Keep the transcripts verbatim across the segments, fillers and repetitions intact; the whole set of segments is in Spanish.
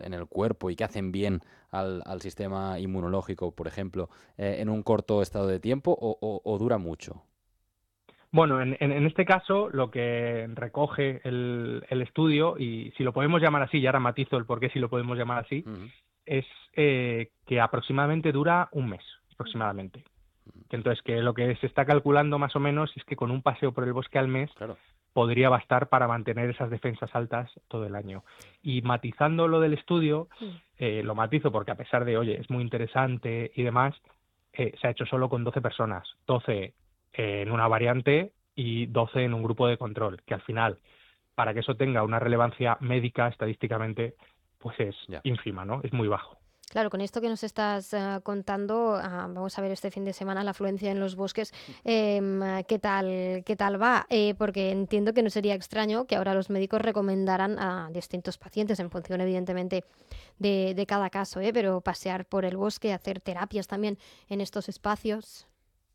en el cuerpo y que hacen bien al, al sistema inmunológico, por ejemplo, eh, en un corto estado de tiempo o, o- o dura mucho? Bueno, en, en- en este caso lo que recoge el, el estudio, y si lo podemos llamar así, y ahora matizo el por qué si lo podemos llamar así, Ujú. es eh, que aproximadamente dura un mes, aproximadamente. Que entonces, que lo que se está calculando más o menos es que con un paseo por el bosque al mes Claro. podría bastar para mantener esas defensas altas todo el año. Y matizando lo del estudio, Mm. eh, lo matizo porque a pesar de, oye, es muy interesante y demás, eh, se ha hecho solo con doce personas, doce eh, en una variante y doce en un grupo de control, que al final, para que eso tenga una relevancia médica estadísticamente, pues es Ya. ínfima, ¿no? Es muy bajo. Claro, con esto que nos estás ah, contando, ah, vamos a ver este fin de semana la afluencia en los bosques, em, ah, qué tal, qué tal va, Eh, porque entiendo que no sería extraño que ahora los médicos recomendaran a distintos pacientes, en función evidentemente de, de cada caso, ¿eh? Pero pasear por el bosque, hacer terapias también en estos espacios.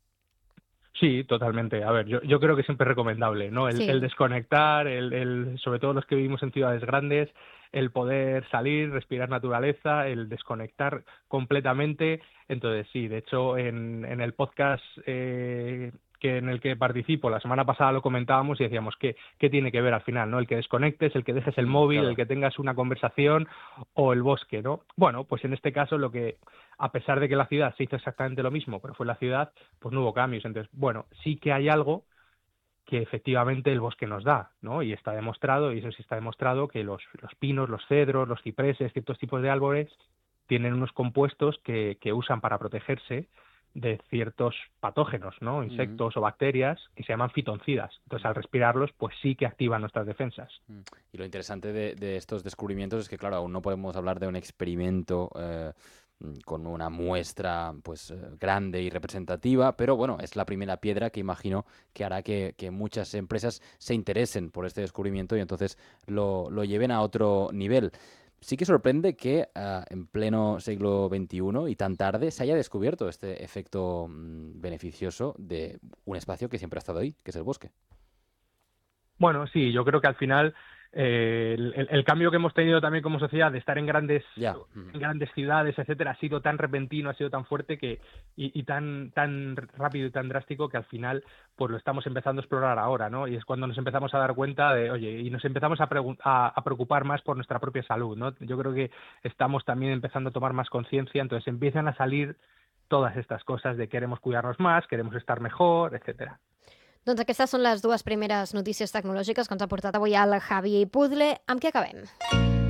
Sí, totalmente. A ver, yo, yo creo que siempre es recomendable, ¿no? El, el Sí. desconectar, el, el, sobre todo los que vivimos en ciudades grandes, el poder salir, respirar naturaleza, el desconectar completamente. Entonces, sí, de hecho, en, en el podcast eh, que en el que participo, la semana pasada lo comentábamos y decíamos que qué tiene que ver al final, ¿no? El que desconectes, el que dejes el Mm, móvil, el claro. que tengas una conversación o el bosque, ¿no? Bueno, pues en este caso lo que, a pesar de que la ciudad se hizo exactamente lo mismo, pero fue la ciudad, pues no hubo cambios. Entonces, bueno, sí que hay algo que efectivamente el bosque nos da, ¿no? Y está demostrado, y eso sí está demostrado, que los, los pinos, los cedros, los cipreses, ciertos tipos de árboles tienen unos compuestos que, que usan para protegerse de ciertos patógenos, ¿no? Ujú. Insectos o bacterias que se llaman fitoncidas. Entonces, al respirarlos, pues sí que activan nuestras defensas. Mm. Y lo interesante de, de estos descubrimientos es que, claro, aún no podemos hablar de un experimento eh, mm, con una muestra pues eh, grande y representativa, pero bueno, es la primera piedra que imagino que hará que, que muchas empresas se interesen por este descubrimiento y entonces lo, lo lleven a otro nivel. Sí que sorprende que ah, en pleno siglo veintiuno y tan tarde se haya descubierto este efecto mm, beneficioso de un espacio que siempre ha estado ahí, que es el bosque. Bueno, sí, yo creo que al final eh, el, el- el cambio que hemos tenido también como sociedad de estar en grandes, Ya. Ujú. en grandes ciudades, etcétera, ha sido tan repentino, ha sido tan fuerte que y, y tan tan rápido y tan drástico que al final pues lo estamos empezando a explorar ahora, ¿no? Y es cuando nos empezamos a dar cuenta de, oye, y nos empezamos a, pregun- a, a preocupar más por nuestra propia salud, ¿no? Yo creo que estamos también empezando a tomar más conciencia, entonces empiezan a salir todas estas cosas de queremos cuidarnos más, queremos estar mejor, etcétera. Doncs aquestes són les dues primeres notícies tecnològiques que ens ha portat avui el Javi Puzzle. Amb què acabem?